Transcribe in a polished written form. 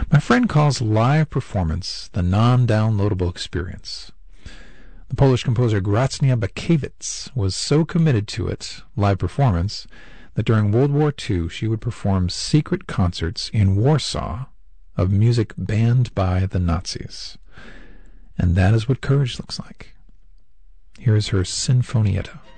My friend calls live performance the non-downloadable experience. The Polish composer Gracnia Bakiewicz was so committed to it, live performance, that during World War II she would perform secret concerts in Warsaw of music banned by the Nazis. And that is what courage looks like. Here is her Sinfonietta.